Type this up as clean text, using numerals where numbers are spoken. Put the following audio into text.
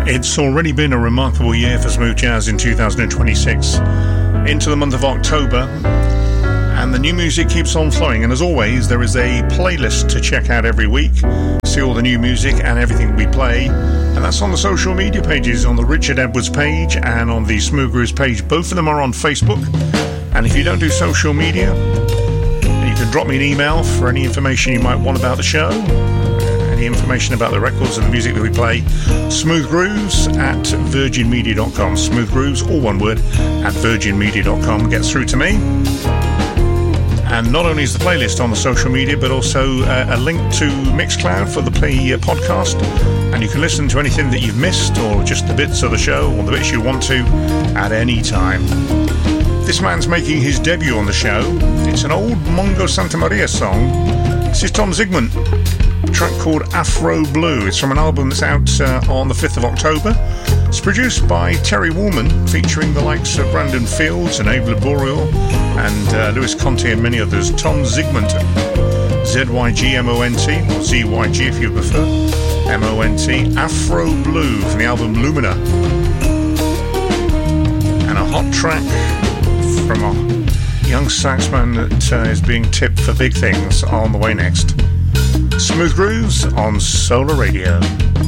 It's already been a remarkable year for smooth jazz in 2026, into the month of October, and the new music keeps on flowing. And as always, there is a playlist to check out every week, see all the new music and everything we play, and that's on the social media pages, on the Richard Edwards page and on the Smooth Grooves page. Both of them are on Facebook, and if you don't do social media, you can drop me an email for any information you might want about the show, any information about the records and the music that we play. smoothgrooves@virginmedia.com. Smoothgrooves, all one word, at virginmedia.com gets through to me. And not only is the playlist on the social media, but also a link to Mixcloud for the Play podcast. And you can listen to anything that you've missed, or just the bits of the show, or the bits you want to, at any time. This man's making his debut on the show. It's an old Mongo Santamaria song. This is Tom Zygmunt. A track called Afro Blue. It's from an album that's out on the 5th of October. It's produced by Terry Woolman, featuring the likes of Brandon Fields and Abe Laboriel and Louis Conte and many others. Tom Zygmunt, Z-Y-G-M-O-N-T, or Z-Y-G if you prefer, M-O-N-T, Afro Blue from the album Lumina. And a hot track from a young saxman that is being tipped for big things on the way next. Smooth Grooves on Solar Radio.